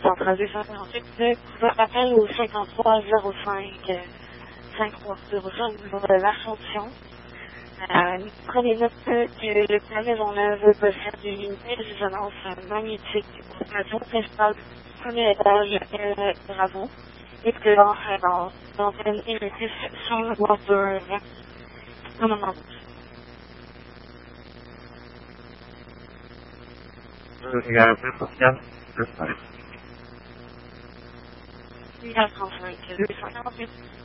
centrale 248, je rappelle au 5305 5305 de l'Assomption. Prenez note que le plan Maisonneuve possède une unité de résonance magnétique au plateau principal du premier étage Bravo et que l'antenne émettrice sur le moteur en moment. 8h35, 248.